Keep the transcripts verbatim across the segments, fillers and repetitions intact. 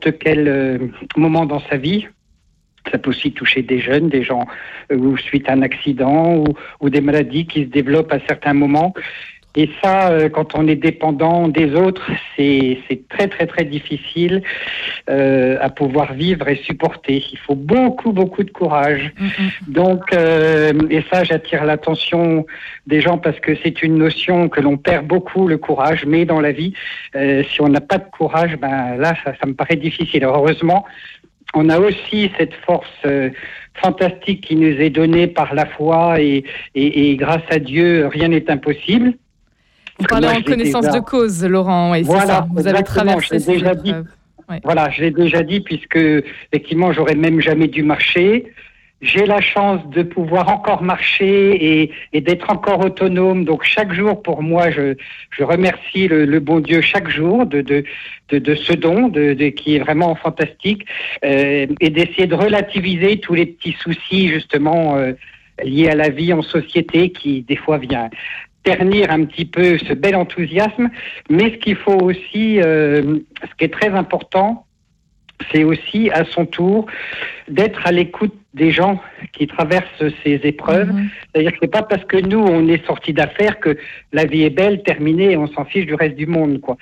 n'importe quel euh, moment dans sa vie. Ça peut aussi toucher des jeunes, des gens euh, ou suite à un accident ou, ou des maladies qui se développent à certains moments. Et ça, euh, quand on est dépendant des autres, c'est, c'est très très très difficile euh, à pouvoir vivre et supporter. Il faut beaucoup beaucoup de courage. Mm-hmm. Donc, euh, et ça, j'attire l'attention des gens parce que c'est une notion que l'on perd beaucoup, le courage. Mais dans la vie, euh, si on n'a pas de courage, ben là, ça, ça me paraît difficile. Alors, heureusement, on a aussi cette force euh, fantastique qui nous est donnée par la foi et, et, et grâce à Dieu, rien n'est impossible. Vous parlez en connaissance déjà... de cause, Laurent, oui, voilà, c'est ça. Vous avez traversé ces déjà épreuves. Dit. Ouais. Voilà, je l'ai déjà dit puisque effectivement, j'aurais même jamais dû marcher. J'ai la chance de pouvoir encore marcher et, et d'être encore autonome. Donc chaque jour, pour moi, je, je remercie le, le bon Dieu chaque jour de, de, de, de ce don de, de, qui est vraiment fantastique euh, et d'essayer de relativiser tous les petits soucis justement euh, liés à la vie en société qui des fois vient ternir un petit peu ce bel enthousiasme. Mais ce qu'il faut aussi, euh, ce qui est très important, c'est aussi à son tour d'être à l'écoute des gens qui traversent ces épreuves. Mmh. C'est-à-dire que c'est pas parce que nous, on est sortis d'affaires que la vie est belle, terminée, et on s'en fiche du reste du monde, quoi.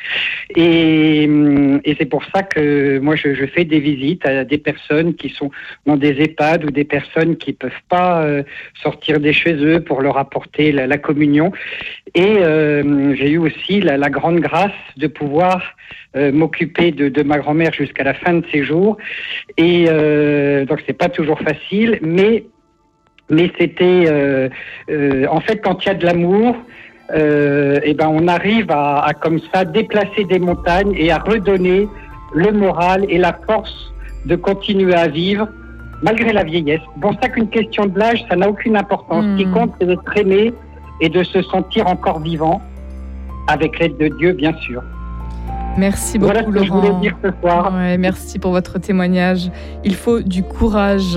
Et, et c'est pour ça que moi, je, je fais des visites à des personnes qui sont dans des EHPAD ou des personnes qui peuvent pas euh, sortir de chez eux pour leur apporter la, la communion. Et euh, j'ai eu aussi la, la grande grâce de pouvoir euh, m'occuper de, de ma grand-mère jusqu'à la fin de ses jours. Et euh, donc, c'est pas toujours facile, mais mais c'était euh, euh, en fait quand il y a de l'amour, euh, et ben on arrive à, à comme ça déplacer des montagnes et à redonner le moral et la force de continuer à vivre malgré la vieillesse. Bon, ça qu'une question de l'âge, ça n'a aucune importance. Mmh. Ce qui compte, c'est d'être aimé et de se sentir encore vivant avec l'aide de Dieu, bien sûr. Merci beaucoup, voilà ce que Laurent. Je voulais dire ce soir. Ouais, merci pour votre témoignage. Il faut du courage.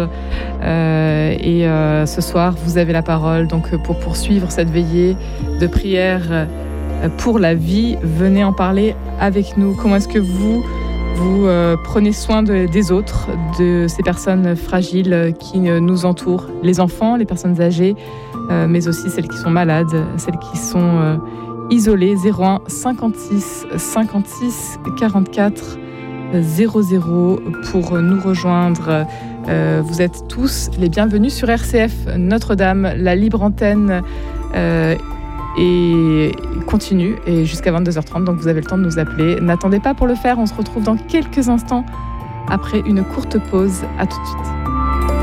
Euh, et euh, ce soir, vous avez la parole. Donc, pour poursuivre cette veillée de prière pour la vie, venez en parler avec nous. Comment est-ce que vous, vous euh, prenez soin de, des autres, de ces personnes fragiles qui nous entourent, les enfants, les personnes âgées, euh, mais aussi celles qui sont malades, celles qui sont... Euh, isolé. Zéro un cinquante-six cinquante-six quarante-quatre zéro zéro pour nous rejoindre. Euh, vous êtes tous les bienvenus sur R C F Notre-Dame. La libre antenne euh, et continue et jusqu'à vingt-deux heures trente, donc vous avez le temps de nous appeler. N'attendez pas pour le faire, on se retrouve dans quelques instants après une courte pause. À tout de suite.